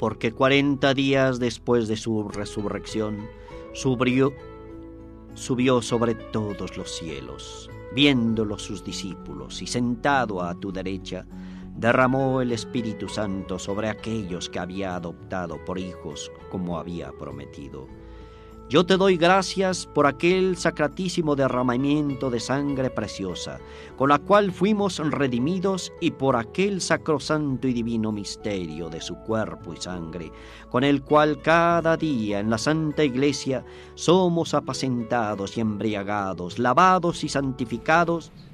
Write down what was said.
porque 40 días después de su resurrección subió sobre todos los cielos, viéndolo sus discípulos, y sentado a tu derecha, derramó el Espíritu Santo sobre aquellos que había adoptado por hijos, como había prometido. Yo te doy gracias por aquel sacratísimo derramamiento de sangre preciosa, con la cual fuimos redimidos, y por aquel sacrosanto y divino misterio de su cuerpo y sangre, con el cual cada día en la Santa Iglesia somos apacentados y embriagados, lavados y santificados